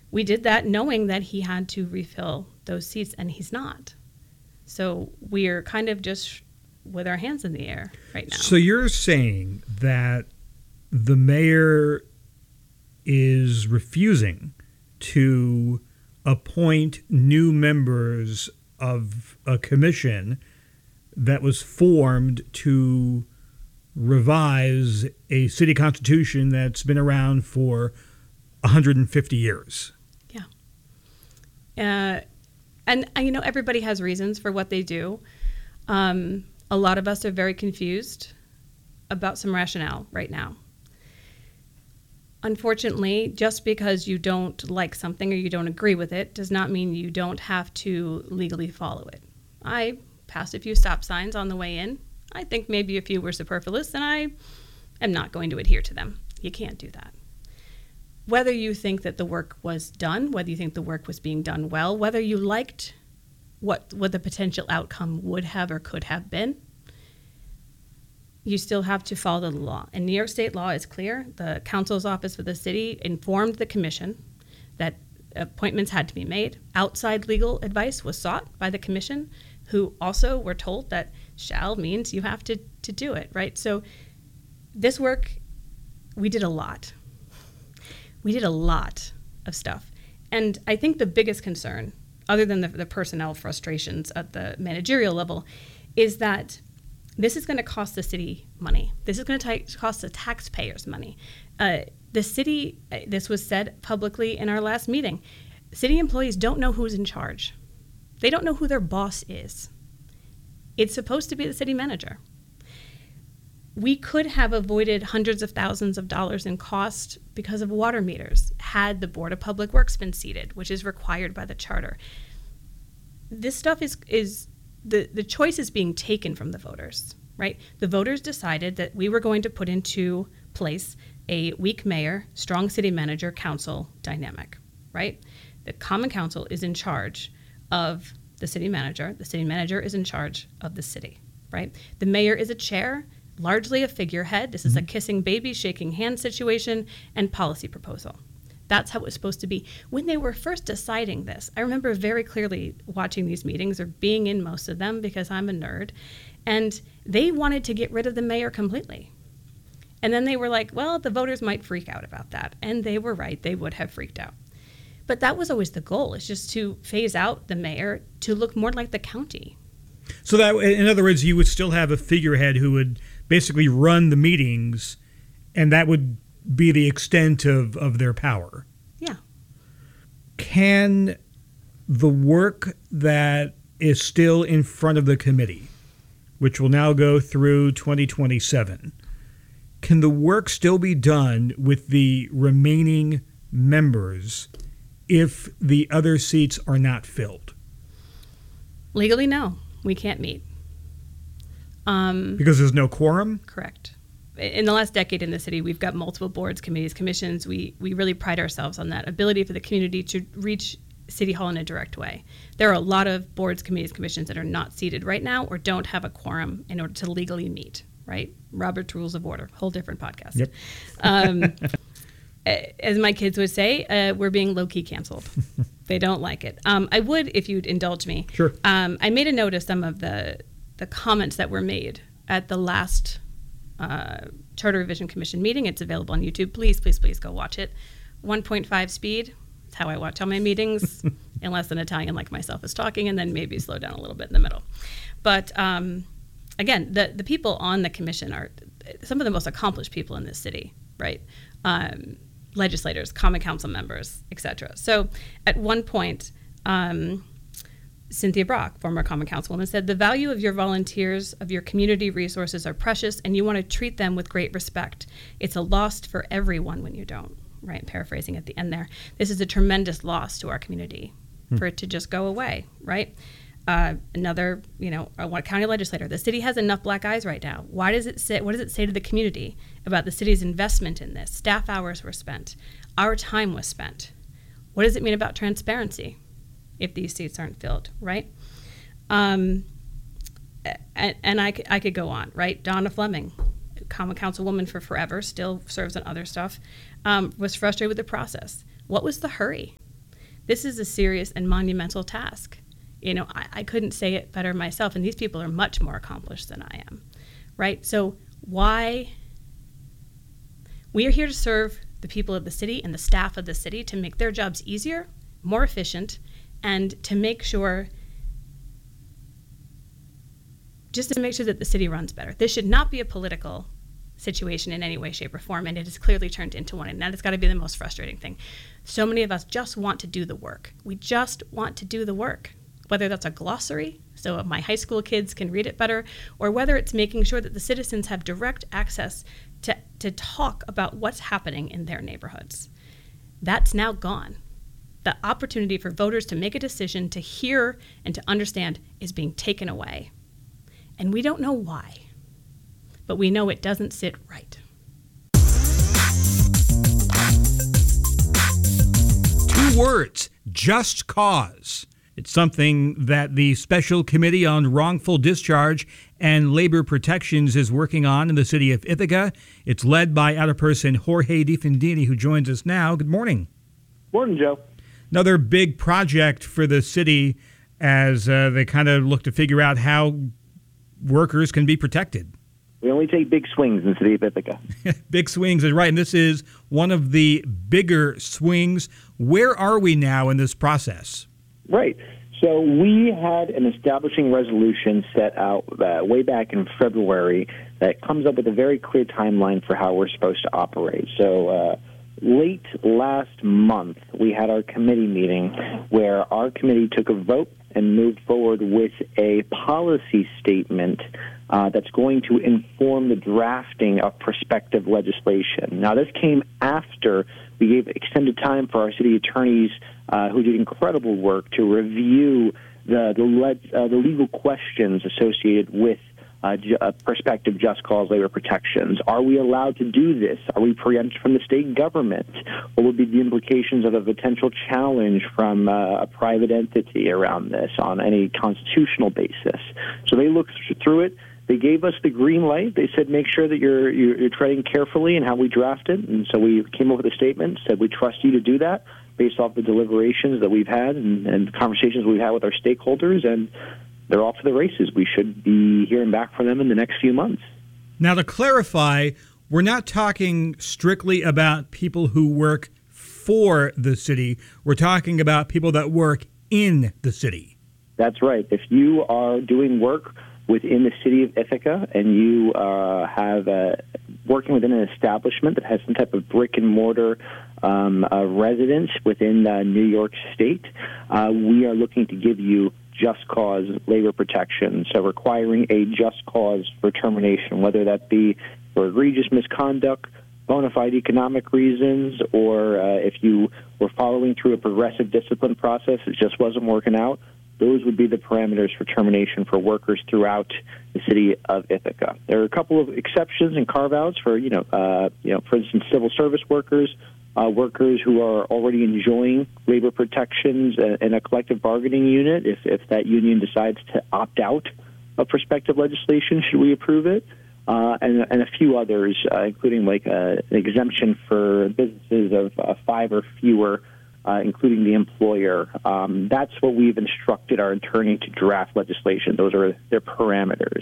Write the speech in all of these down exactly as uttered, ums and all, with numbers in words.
we did that knowing that he had to refill those seats, and he's not. So we're kind of just with our hands in the air right now. So you're saying that the mayor is refusing to appoint new members of a commission that was formed to revise a city constitution that's been around for one hundred fifty years. Yeah. Uh, and, and, you know, everybody has reasons for what they do. Um, a lot of us are very confused about some rationale right now. Unfortunately, just because you don't like something or you don't agree with it does not mean you don't have to legally follow it. I passed a few stop signs on the way in. I think maybe a few were superfluous, and I am not going to adhere to them. You can't do that. Whether you think that the work was done, whether you think the work was being done well, whether you liked what, what the potential outcome would have or could have been, you still have to follow the law. And New York State law is clear. The counsel's office for the city informed the commission that appointments had to be made. Outside legal advice was sought by the commission, who also were told that shall means you have to, to do it, right? So this work, we did a lot. We did a lot of stuff. And I think the biggest concern, other than the, the personnel frustrations at the managerial level, is that this is going to cost the city money. This is going to t- cost the taxpayers money. Uh, the city, uh, this was said publicly in our last meeting, city employees don't know who's in charge. They don't know who their boss is. It's supposed to be the city manager. We could have avoided hundreds of thousands of dollars in cost because of water meters had the Board of Public Works been seated, which is required by the charter. This stuff is is the, the choice is being taken from the voters, right? The voters decided that we were going to put into place a weak mayor, strong city manager, council dynamic, right? The Common Council is in charge of the city manager. The city manager is in charge of the city, right? The mayor is a chair, largely a figurehead. This is a kissing baby, shaking hands situation and policy proposal. That's how it was supposed to be. When they were first deciding this, I remember very clearly watching these meetings or being in most of them because I'm a nerd, and they wanted to get rid of the mayor completely. And then they were like, well, the voters might freak out about that. And they were right. They would have freaked out. But that was always the goal, is just to phase out the mayor to look more like the county. So that, in other words, you would still have a figurehead who would basically run the meetings, and that would be the extent of, of their power. Yeah. Can the work that is still in front of the committee, which will now go through twenty twenty-seven, can the work still be done with the remaining members if the other seats are not filled? Legally, no. We can't meet. Um, because there's no quorum? Correct. In the last decade in the city, we've got multiple boards, committees, commissions. We we really pride ourselves on that ability for the community to reach City Hall in a direct way. There are a lot of boards, committees, commissions that are not seated right now or don't have a quorum in order to legally meet, right? Robert's Rules of Order, whole different podcast. Yep. Um, as my kids would say, uh, we're being low-key canceled. They don't like it. Um, I would, if you'd indulge me. Sure. Um, I made a note of some of the, the comments that were made at the last uh, Charter Revision Commission meeting. It's available on YouTube. Please, please, please go watch it. one point five speed. That's how I watch all my meetings, unless an Italian like myself is talking, and then maybe slow down a little bit in the middle. But um, again, the, the people on the commission are some of the most accomplished people in this city, right? Um, legislators, common council members, et cetera. So at one point, um, Cynthia Brock, former common councilwoman, said, the value of your volunteers, of your community resources are precious, and you want to treat them with great respect. It's a loss for everyone when you don't, right? Paraphrasing at the end there. This is a tremendous loss to our community hmm. for it to just go away, right? Uh, another, you know, a county legislator. The city has enough black eyes right now. Why does it say? What does it say to the community about the city's investment in this? Staff hours were spent. Our time was spent. What does it mean about transparency if these seats aren't filled, right? Um, and and I, I could go on, right? Donna Fleming, common councilwoman for forever, still serves on other stuff, um, was frustrated with the process. What was the hurry? This is a serious and monumental task. You know, I, I couldn't say it better myself, and these people are much more accomplished than I am, right? So why? We are here to serve the people of the city and the staff of the city to make their jobs easier, more efficient, and to make sure, just to make sure that the city runs better. This should not be a political situation in any way, shape, or form, and it has clearly turned into one, and that has got to be the most frustrating thing. So many of us just want to do the work. We just want to do the work, whether that's a glossary, so my high school kids can read it better, or whether it's making sure that the citizens have direct access to, to talk about what's happening in their neighborhoods. That's now gone. The opportunity for voters to make a decision, to hear and to understand, is being taken away. And we don't know why, but we know it doesn't sit right. Two words, just cause. It's something that the Special Committee on Wrongful Discharge and Labor Protections is working on in the city of Ithaca. It's led by Alderperson Jorge DeFendini, who joins us now. Good morning. Morning, Joe. Another big project for the city as uh, they kind of look to figure out how workers can be protected. We only take big swings in the city of Ithaca. Big swings is right, and this is one of the bigger swings. Where are we now in this process? Right. So we had an establishing resolution set out uh, way back in February that comes up with a very clear timeline for how we're supposed to operate. So uh, late last month, we had our committee meeting where our committee took a vote and moved forward with a policy statement uh, that's going to inform the drafting of prospective legislation. Now, this came after we gave extended time for our city attorneys, uh, who did incredible work, to review the the, le- uh, the legal questions associated with uh, ju- uh, prospective just cause labor protections. Are we allowed to do this? Are we preempted from the state government? What would be the implications of a potential challenge from uh, a private entity around this on any constitutional basis? So they looked through it. They gave us the green light. They said, make sure that you're, you're you're treading carefully in how we draft it. And so we came up with a statement, said we trust you to do that based off the deliberations that we've had and, and conversations we've had with our stakeholders. And they're off to the races. We should be hearing back from them in the next few months. Now, to clarify, we're not talking strictly about people who work for the city. We're talking about people that work in the city. That's right. If you are doing work within the city of Ithaca and you uh, have uh, working within an establishment that has some type of brick and mortar um, uh, residence within uh, New York State, uh, we are looking to give you just cause labor protection, so requiring a just cause for termination, whether that be for egregious misconduct, bona fide economic reasons, or uh, if you were following through a progressive discipline process, it just wasn't working out. Those would be the parameters for termination for workers throughout the city of Ithaca. There are a couple of exceptions and carve-outs for, you know, uh, you know, for instance, civil service workers, uh, workers who are already enjoying labor protections in a collective bargaining unit. If, if that union decides to opt out of prospective legislation, should we approve it? Uh, and, and a few others, uh, including like uh, an exemption for businesses of uh, five or fewer. Uh, including the employer. Um, that's what we've instructed our attorney to draft legislation. Those are their parameters.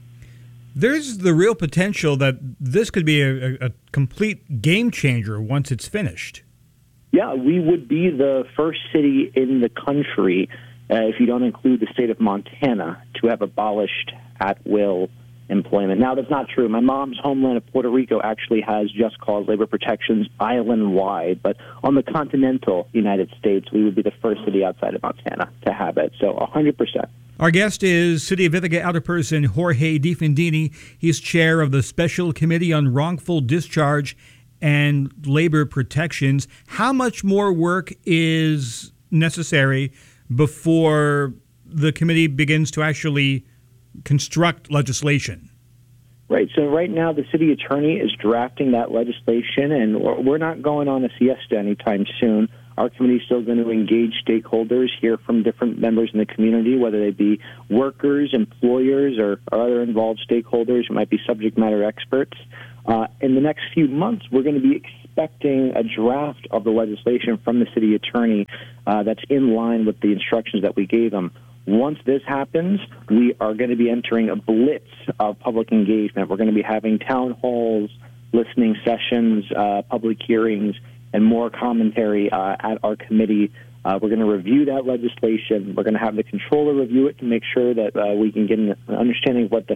There's the real potential that this could be a, a complete game changer once it's finished. Yeah, we would be the first city in the country, uh, if you don't include the state of Montana, to have abolished at-will employment. Now, that's not true. My mom's homeland of Puerto Rico actually has just cause labor protections island-wide, but on the continental United States, we would be the first city outside of Montana to have it, so one hundred percent. Our guest is City of Ithaca Alderperson Jorge DeFendini. He's chair of the Special Committee on Wrongful Discharge and Labor Protections. How much more work is necessary before the committee begins to actually construct legislation? Right. So right now the city attorney is drafting that legislation, and we're not going on a siesta anytime soon. Our committee is still going to engage stakeholders, hear from different members in the community, whether they be workers, employers, or, or other involved stakeholders who might be subject matter experts. Uh, in the next few months, we're going to be expecting a draft of the legislation from the city attorney uh, that's in line with the instructions that we gave him. Once this happens, we are going to be entering a blitz of public engagement. We're going to be having town halls, listening sessions, uh, public hearings, and more commentary uh, at our committee. Uh, we're going to review that legislation. We're going to have the controller review it to make sure that uh, we can get an understanding of what the